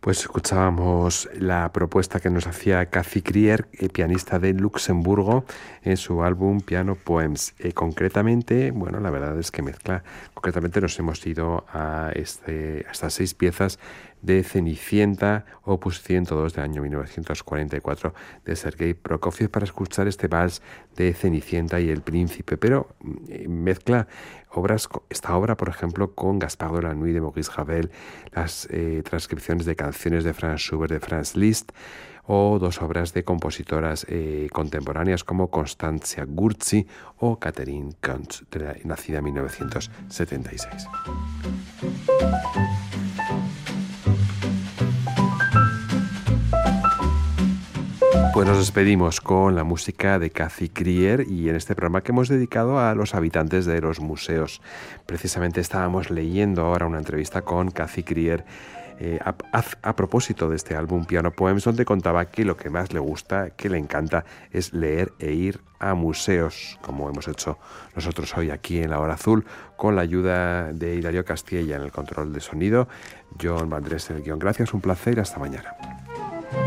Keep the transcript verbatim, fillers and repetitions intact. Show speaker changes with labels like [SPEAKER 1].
[SPEAKER 1] Pues escuchábamos la propuesta que nos hacía Cathy Krier, eh, pianista de Luxemburgo, en su álbum Piano Poems. Eh, concretamente, bueno, la verdad es que mezcla, concretamente nos hemos ido a, este, a estas seis piezas de Cenicienta, opus ciento dos del año mil novecientos cuarenta y cuatro de Sergei Prokofiev, para escuchar este vals de Cenicienta y el Príncipe, pero eh, mezcla obras, esta obra, por ejemplo, con Gaspard de la Nuit de Maurice Ravel, las eh, transcripciones de canciones de Franz Schubert, de Franz Liszt, o dos obras de compositoras eh, contemporáneas como Constantia Gurzi o Catherine Kuntz, nacida en mil novecientos setenta y seis. Pues nos despedimos con la música de Cathy Krier y en este programa que hemos dedicado a los habitantes de los museos. Precisamente estábamos leyendo ahora una entrevista con Cathy Krier eh, a, a, a propósito de este álbum Piano Poems, donde contaba que lo que más le gusta, que le encanta, es leer e ir a museos, como hemos hecho nosotros hoy aquí en La Hora Azul, con la ayuda de Hilario Castilla en el control de sonido, John Vandrés en el guión. Gracias, un placer, hasta mañana.